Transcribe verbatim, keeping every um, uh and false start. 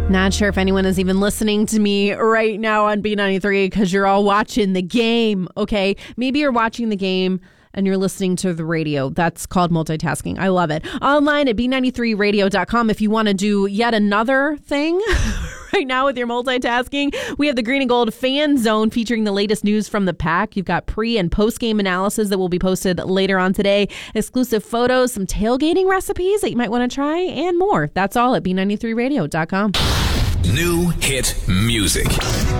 Not sure if anyone is even listening to me right now on B ninety-three because you're all watching the game, okay? Maybe you're watching the game and you're listening to the radio. That's called multitasking. I love it. Online at B ninety-three radio dot com if you want to do yet another thing right now with your multitasking. We have the Green and Gold Fan Zone featuring the latest news from the Pack. You've got pre- and post-game analysis that will be posted later on today, exclusive photos, some tailgating recipes that you might want to try, and more. That's all at B ninety-three radio dot com. New hit music.